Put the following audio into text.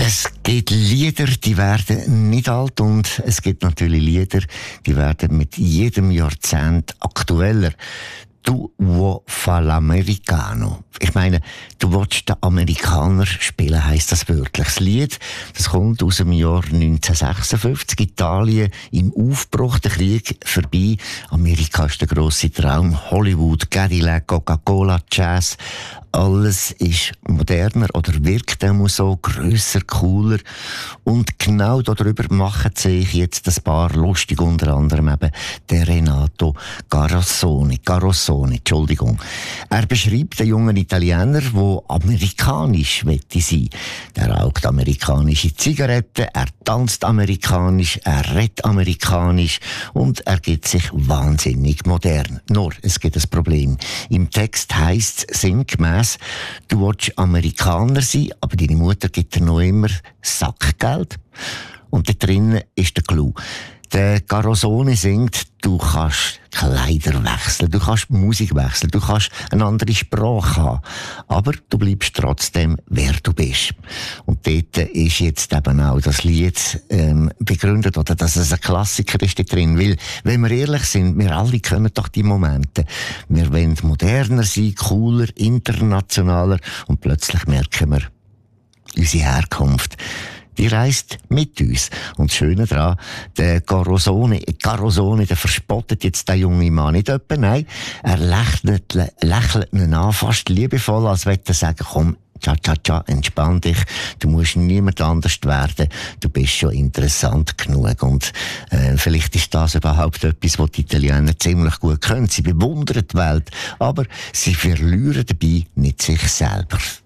Es gibt Lieder, die werden nicht alt, und es gibt natürlich Lieder, die werden mit jedem Jahrzehnt aktueller. Du wo fa l'americano. Ich meine, du willst den Amerikaner spielen, heisst das wörtlich. Das Lied, das kommt aus dem Jahr 1956. Italien im Aufbruch, der Krieg vorbei. Amerika ist der grosse Traum. Hollywood, Cadillac, Coca-Cola, Jazz. Alles ist moderner oder wirkt auch so grösser, cooler. Und genau darüber machen sich jetzt ein paar lustig, unter anderem eben der Renato Carosone, Entschuldigung. Er beschreibt den jungen Italiener, der amerikanisch wette sein. Er raucht amerikanische Zigaretten, er tanzt amerikanisch, er redet amerikanisch und er gibt sich wahnsinnig modern. Nur, es gibt ein Problem. Im Text heisst es sinngemäss: Du willst Amerikaner sein, aber deine Mutter gibt dir noch immer Sackgeld. Und da drinnen ist der Clou. Der Carosone singt, du kannst Kleider wechseln, du kannst Musik wechseln, du kannst eine andere Sprache haben, aber du bleibst trotzdem, wer du bist. Und dort ist jetzt eben auch das Lied begründet, oder dass es ein Klassiker ist da drin. Weil, wenn wir ehrlich sind, wir alle kennen doch die Momente. Wir wollen moderner sein, cooler, internationaler, und plötzlich merken wir, unsere Herkunft, die reist mit uns. Und das Schöne daran, der Carosone, der verspottet jetzt den jungen Mann nicht etwa, nein, er lächelt ihn an, fast liebevoll, als würde er sagen, komm, entspann dich, du musst niemand anders werden, du bist schon interessant genug. Und vielleicht ist das überhaupt etwas, was die Italiener ziemlich gut können. Sie bewundern die Welt, aber sie verlieren dabei nicht sich selber.